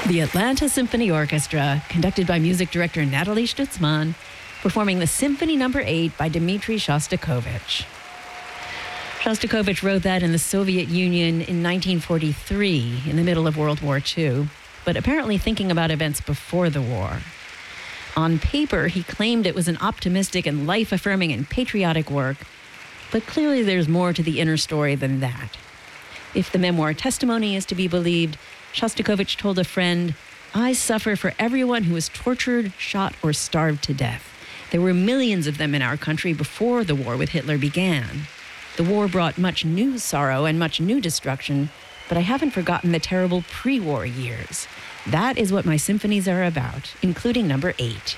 The Atlanta Symphony Orchestra, conducted by music director Natalie Stutzman, performing the Symphony No. 8 by Dmitri Shostakovich. Shostakovich wrote that in the Soviet Union in 1943, in the middle of World War II, but apparently thinking about events before the war. On paper, he claimed it was an optimistic and life-affirming and patriotic work, but clearly there's more to the inner story than that. If the memoir testimony is to be believed, Shostakovich told a friend, "I suffer for everyone who was tortured, shot, or starved to death. There were millions of them in our country before the war with Hitler began. The war brought much new sorrow and much new destruction, but I haven't forgotten the terrible pre-war years. That is what my symphonies are about, including No. 8.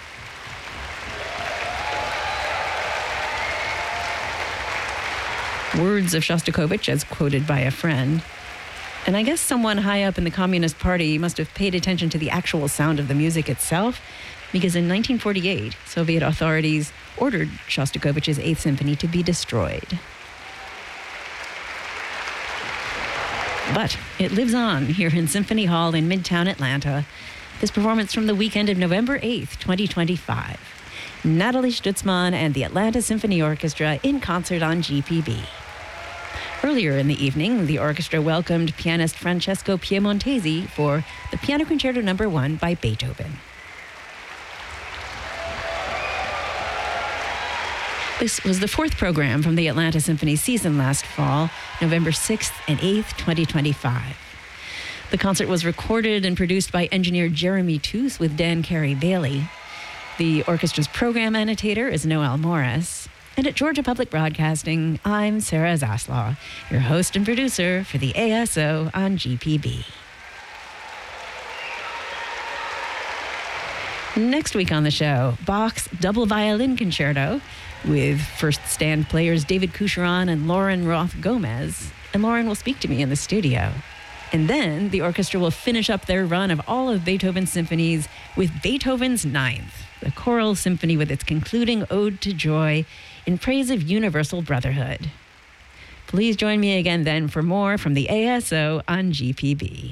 Words of Shostakovich as quoted by a friend. And I guess someone high up in the Communist Party must have paid attention to the actual sound of the music itself, because in 1948, Soviet authorities ordered Shostakovich's 8th Symphony to be destroyed. But it lives on here in Symphony Hall in Midtown Atlanta. This performance from the weekend of November 8th, 2025. Natalie Stutzman and the Atlanta Symphony Orchestra in concert on GPB. Earlier in the evening, the orchestra welcomed pianist Francesco Piemontesi for the Piano Concerto No. 1 by Beethoven. This was the 4th program from the Atlanta Symphony season last fall, November 6th and 8th, 2025. The concert was recorded and produced by engineer Jeremy Toos with Dan Carey-Bailey. The orchestra's program annotator is Noel Morris. And at Georgia Public Broadcasting, I'm Sarah Zaslaw, your host and producer for the ASO on GPB. Next week on the show, Bach's Double Violin Concerto with first stand players David Coucheron and Lauren Roth Gomez. And Lauren will speak to me in the studio. And then the orchestra will finish up their run of all of Beethoven's symphonies with Beethoven's 9th, the choral symphony with its concluding ode to joy in praise of universal brotherhood. Please join me again then for more from the ASO on GPB.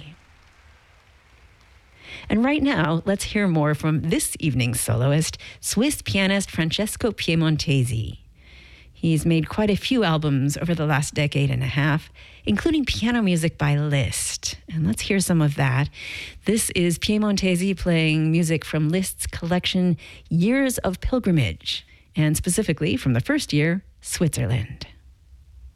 And right now, let's hear more from this evening's soloist, Swiss pianist Francesco Piemontesi. He's made quite a few albums over the last decade and a half, including piano music by Liszt. And let's hear some of that. This is Piemontesi playing music from Liszt's collection, Years of Pilgrimage, and specifically from the first year, Switzerland.